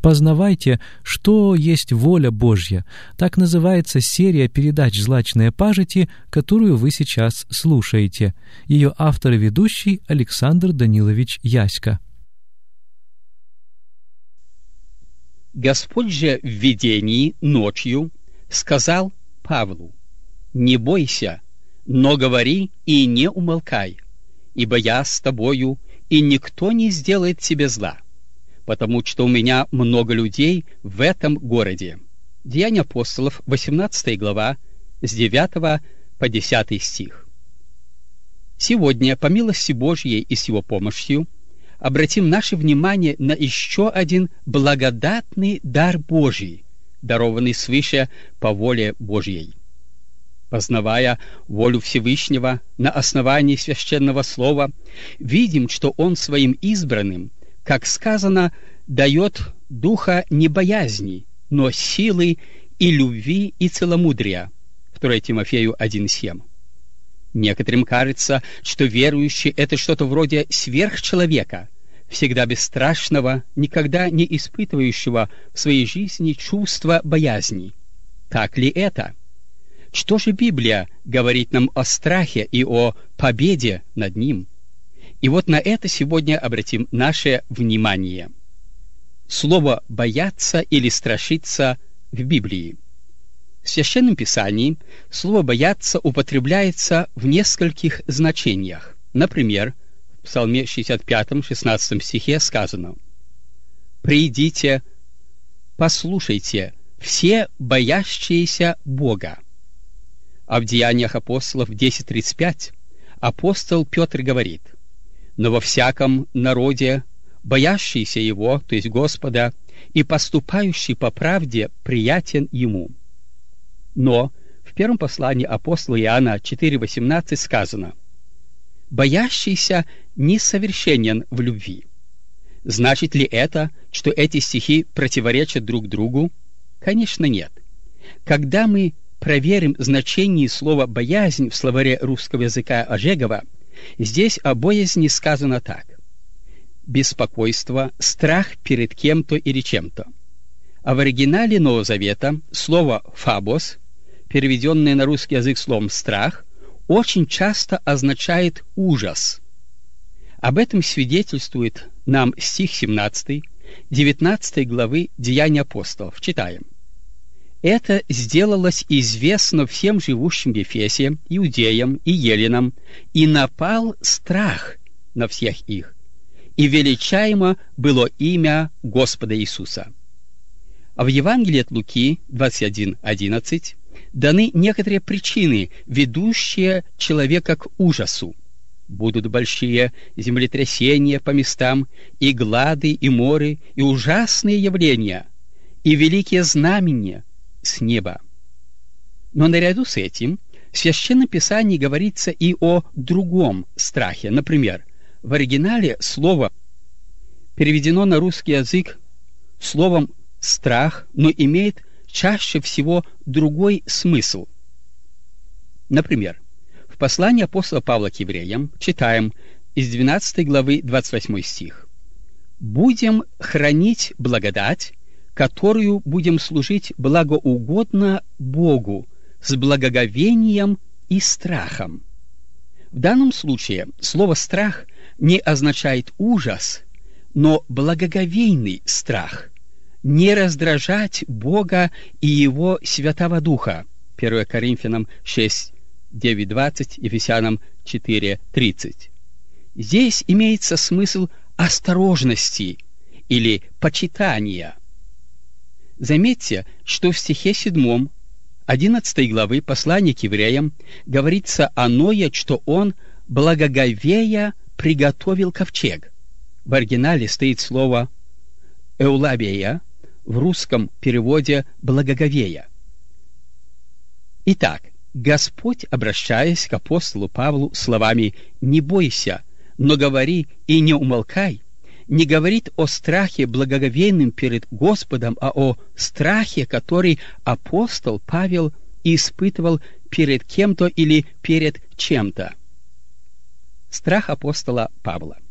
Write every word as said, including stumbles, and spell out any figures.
Познавайте, что есть воля Божья. Так называется серия передач «Злачные пажити», которую вы сейчас слушаете. Ее автор и ведущий Александр Данилович Яська. Господь же в видении ночью сказал Павлу: «Не бойся, но говори и не умолкай, ибо я с тобою, и никто не сделает тебе зла, потому что у меня много людей в этом городе». Деяния апостолов, восемнадцатая глава, с девятого по десятый стих. Сегодня, по милости Божьей и с Его помощью, обратим наше внимание на еще один благодатный дар Божий, дарованный свыше по воле Божьей. Познавая волю Всевышнего на основании священного слова, видим, что Он своим избранным, как сказано, дает духа не боязни, но силы и любви и целомудрия. второе Тимофею один семь. Некоторым кажется, что верующий — это что-то вроде сверхчеловека, всегда бесстрашного, никогда не испытывающего в своей жизни чувства боязни. Так ли это? Что же Библия говорит нам о страхе и о победе над ним? И вот на это сегодня обратим наше внимание. Слово «бояться» или «страшиться» в Библии. В Священном Писании слово «бояться» употребляется в нескольких значениях. Например, в Псалме шестьдесят пятом, шестнадцатом стихе сказано: «Придите, послушайте, все боящиеся Бога». А в Деяниях апостолов десять тридцать пять апостол Петр говорит: «Но во всяком народе, боящийся Его, то есть Господа, и поступающий по правде приятен Ему». Но в первом послании апостола Иоанна четыре восемнадцать сказано: «Боящийся несовершенен в любви». Значит ли это, что эти стихи противоречат друг другу? Конечно, нет. Когда мы проверим значение слова «боязнь» в словаре русского языка Ожегова, здесь о боязни сказано так: беспокойство, страх перед кем-то или чем-то. А в оригинале Нового Завета слово «фабос», переведенное на русский язык словом «страх», очень часто означает «ужас». Об этом свидетельствует нам стих семнадцатый, девятнадцатой главы Деяний апостолов. Читаем: «Это сделалось известно всем живущим в Ефесе, иудеям и еленам, и напал страх на всех их, и величаемо было имя Господа Иисуса». А в Евангелии от Луки двадцать один одиннадцать даны некоторые причины, ведущие человека к ужасу. Будут большие землетрясения по местам, и глады, и моры, и ужасные явления, и великие знамения с неба. Но наряду с этим в Священном Писании говорится и о другом страхе. Например, в оригинале слово переведено на русский язык словом «страх», но имеет чаще всего другой смысл. Например, в послании апостола Павла к евреям читаем из двенадцатой главы двадцать восьмой стих: «Будем хранить благодать, которую будем служить благоугодно Богу с благоговением и страхом». В данном случае слово «страх» не означает ужас, но благоговейный страх. Не раздражать Бога и Его Святого Духа. первое Коринфянам шесть девять двадцать, Ефесянам четыре тридцать. Здесь имеется смысл осторожности или почитания. Заметьте, что в стихе седьмом одиннадцатой главы послания к евреям говорится о Ное, что он благоговея приготовил ковчег. В оригинале стоит слово «эулабея», в русском переводе «благоговея». Итак, Господь, обращаясь к апостолу Павлу словами «не бойся, но говори и не умолкай», не говорит о страхе благоговейным перед Господом, а о страхе, который апостол Павел испытывал перед кем-то или перед чем-то. Страх апостола Павла.